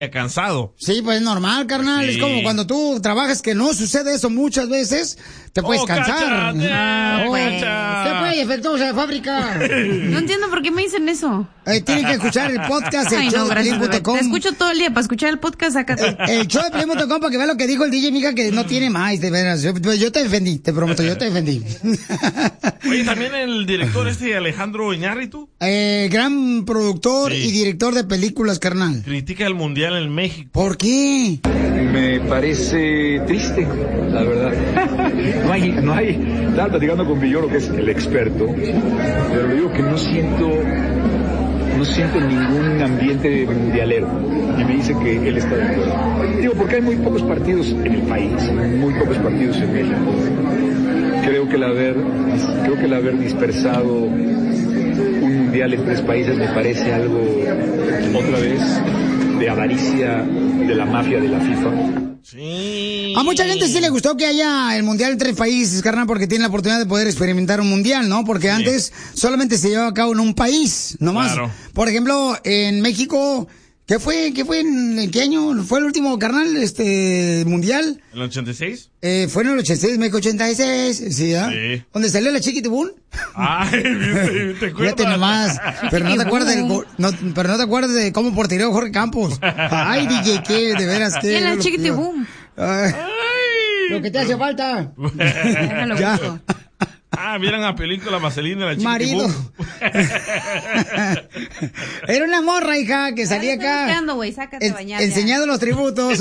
cansado. Sí, pues es normal, carnal. Sí. Es como cuando tú trabajas que no sucede eso muchas veces, te puedes cansar. ¿Qué fue? Efectuosa de fábrica. No entiendo por qué me dicen eso. Tienen que escuchar el podcast, el show de Piolín.com. Te escucho todo el día para escuchar el podcast acá. El show de Piolín.com para que vean lo que dijo el DJ, mija, que no tiene más, de veras. Yo te defendí, te prometo, yo te defendí. Oye, también el director Alejandro Iñárritu. Gran productor y director de películas, carnal. Critica el Mundial en México. ¿Por qué? Me parece triste, la verdad. No hay. Estaba platicando con Villoro, que es el experto, pero le digo que no siento ningún ambiente mundialero. Y me dice que él está de acuerdo. Digo, porque hay muy pocos partidos en el país, muy pocos partidos en México. Creo que el haber dispersado un mundial en 3 países me parece algo, otra vez, de avaricia de la mafia de la FIFA. Sí. A mucha gente sí le gustó que haya el mundial en 3 países, carnal, porque tiene la oportunidad de poder experimentar un mundial, ¿no? Porque antes solamente se llevaba a cabo en un país, nomás. Claro. Por ejemplo, en México, ¿qué fue en qué año fue el último, carnal, mundial? ¿El 86? Fue en el 86, México 86, ¿sí, ¿ah? Sí. ¿Dónde salió la Chiquitibún? Ay, te acuerdas. Fíjate nomás, pero no te acuerdas de cómo portereó Jorge Campos. Ay, DJ, ¿qué? De veras, ¿qué? ¿Quién es la Chiquitibún? Lo que te hace falta. Déjalo ya. Vieron a Piolín con la vaselina de la marido. Era una morra, hija, que salía acá. Sácate bañar, enseñando los tributos.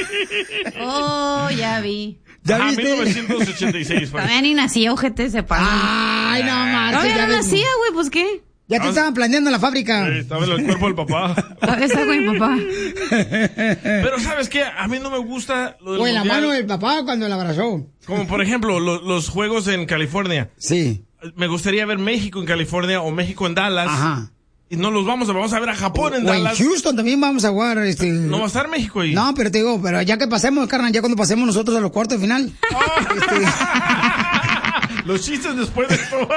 Ya vi. ¿Ya viste? 1986. Todavía ni nacía, ojete, se paró. Ay, no marches. Todavía no nacía, güey, pues ¿qué? Ya te estaban planeando la fábrica. Sí, estaba en el cuerpo del papá. Todavía está con mi papá. Pero ¿sabes qué? A mí no me gusta lo del o en la mundial. mano del papá cuando la abrazó. Como por ejemplo, los juegos en California. Sí. Me gustaría ver México en California o México en Dallas. Ajá. Y no los vamos a ver a Japón en Dallas. En Houston también vamos a jugar. No va a estar México ahí. No, pero te digo, pero ya que pasemos, carnal, ya cuando pasemos nosotros a los cuartos de final. Los chistes después de esto.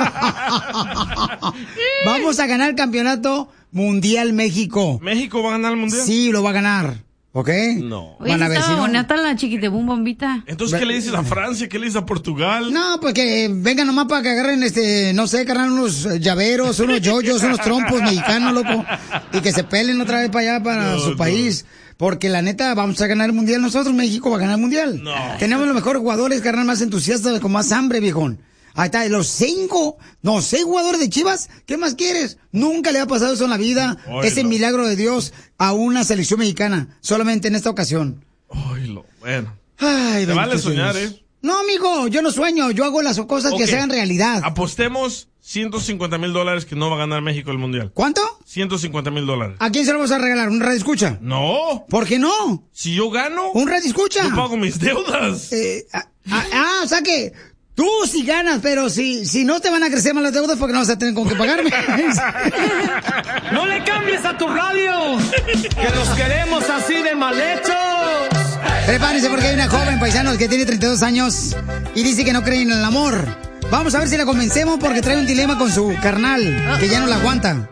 Vamos a ganar el campeonato mundial México. ¿México va a ganar el mundial? Sí, lo va a ganar. ¿Ok? No. Oye, estaba bonita la Chiquitibum bombita. Entonces, ¿qué le dices a Francia? ¿Qué le dices a Portugal? No, pues que vengan nomás para que agarren, no sé, carnal, unos llaveros, unos yoyos, unos trompos mexicanos, loco. Y que se pelen otra vez para allá, para su país. Porque la neta, vamos a ganar el mundial nosotros, México va a ganar el mundial. No. Tenemos los mejores jugadores, carnal, más entusiastas, con más hambre, viejón. Ahí está, los 6 jugadores de Chivas, ¿qué más quieres? Nunca le ha pasado eso en la vida, ese milagro de Dios a una selección mexicana, solamente en esta ocasión. Bueno. Ay, te vale soñar, No, amigo, yo no sueño, yo hago las cosas que se hagan realidad. Apostemos $150,000 que no va a ganar México el mundial. ¿Cuánto? $150,000. ¿A quién se lo vamos a regalar? ¿Un radio escucha? No. ¿Por qué no? Si yo gano. ¿Un radio escucha? Yo pago mis deudas. O sea que tú sí ganas, pero si no te van a crecer más las deudas porque no vas a tener con qué pagarme. ¡No le cambies a tu radio! ¡Que los queremos así de mal hechos! Prepárense porque hay una joven, paisanos, que tiene 32 años y dice que no cree en el amor. Vamos a ver si la convencemos porque trae un dilema con su carnal, que ya no la aguanta.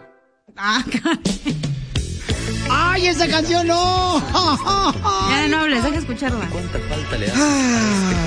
¡Ay, esa canción no! Ya no hables, deja escucharla. ¿Cuánta falta le hace?